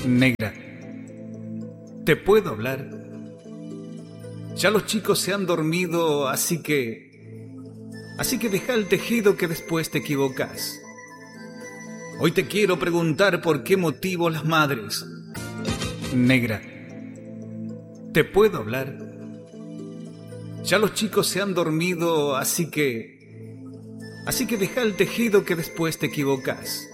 Negra, ¿te puedo hablar? Ya los chicos se han dormido, así que deja el tejido que después te equivocas. Hoy te quiero preguntar por qué motivo las madres. Negra, ¿te puedo hablar? Ya los chicos se han dormido, así que deja el tejido que después te equivocas.